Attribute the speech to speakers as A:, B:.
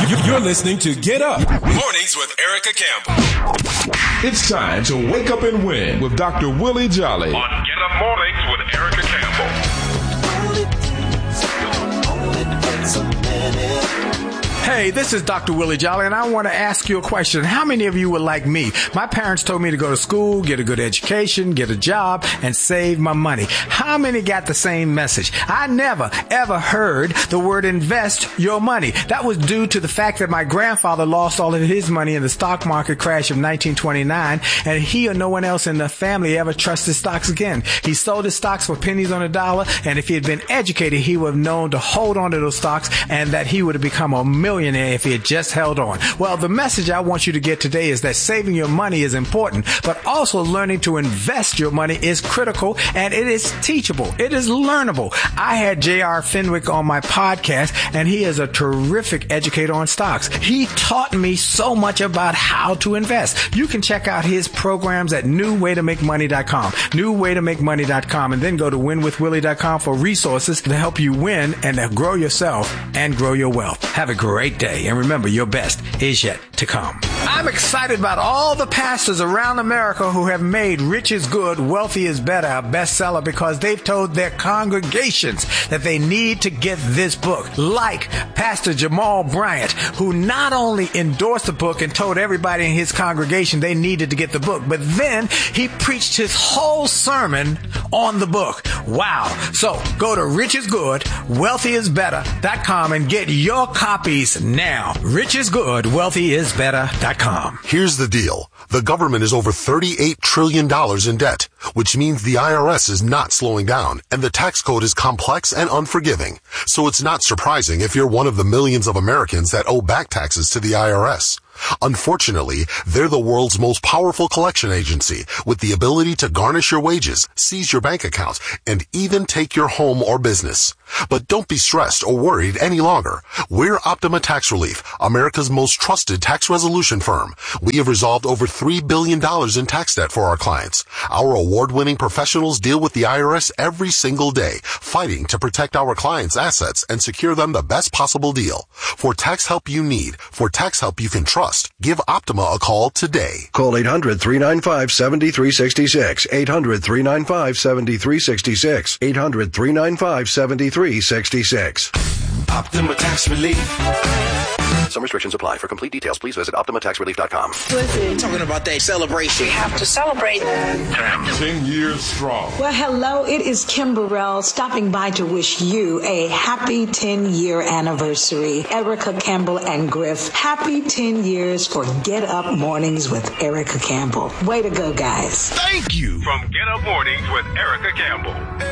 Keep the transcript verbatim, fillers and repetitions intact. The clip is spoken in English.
A: You're listening to Get Up Mornings with Erica Campbell. It's time to wake up and win with Doctor Willie Jolly
B: on Get Up Mornings with Erica Campbell.
C: Hey, this is Doctor Willie Jolly, and I want to ask you a question. How many of you were like me? My parents told me to go to school, get a good education, get a job, and save my money. How many got the same message? I never, ever heard the word invest your money. That was due to the fact that my grandfather lost all of his money in the stock market crash of nineteen twenty-nine, and he or no one else in the family ever trusted stocks again. He sold his stocks for pennies on a dollar, and if he had been educated, he would have known to hold on to those stocks and that he would have become a millionaire if he had just held on. Well, the message I want you to get today is that saving your money is important, but also learning to invest your money is critical, and it is teachable. It is learnable. I had J R Fenwick on my podcast, and he is a terrific educator on stocks. He taught me so much about how to invest. You can check out his programs at new way to make money dot com, new way to make money dot com, and then go to win with willie dot com for resources to help you win and to grow yourself and grow your wealth. Have a great day, and remember, your best is yet to come. I'm excited about all the pastors around America who have made Rich is Good, Wealthy is Better a bestseller because they've told their congregations that they need to get this book. Like Pastor Jamal Bryant, who not only endorsed the book and told everybody in his congregation they needed to get the book, but then he preached his whole sermon on the book. Wow. So go to rich is good, wealthy is better dot com and get your copies now. rich is good, wealthy is better dot com.
D: Here's the deal. The government is over thirty-eight trillion dollars in debt, which means the I R S is not slowing down, and the tax code is complex and unforgiving. So it's not surprising if you're one of the millions of Americans that owe back taxes to the I R S. Unfortunately, they're the world's most powerful collection agency with the ability to garnish your wages, seize your bank accounts, and even take your home or business. But don't be stressed or worried any longer. We're Optima Tax Relief, America's most trusted tax resolution firm. We have resolved over three billion dollars in tax debt for our clients. Our award-winning professionals deal with the I R S every single day, fighting to protect our clients' assets and secure them the best possible deal. For tax help you need, for tax help you can trust, give Optima a call today.
E: Call eight hundred, three nine five, seven three six six. eight hundred, three nine five, seven three six six. eight hundred, three nine five, seven three six six.
A: Optima Tax Relief.
E: Some restrictions apply. For complete details, please visit optima tax relief dot com.
F: Listen, talking about that celebration. We have to celebrate.
A: Ten years strong.
G: Well, hello, it is Kim Burrell stopping by to wish you a happy ten-year anniversary. Erica Campbell and Griff, happy ten years for Get Up Mornings with Erica Campbell. Way to go, guys.
A: Thank you.
B: From Get Up Mornings with Erica Campbell.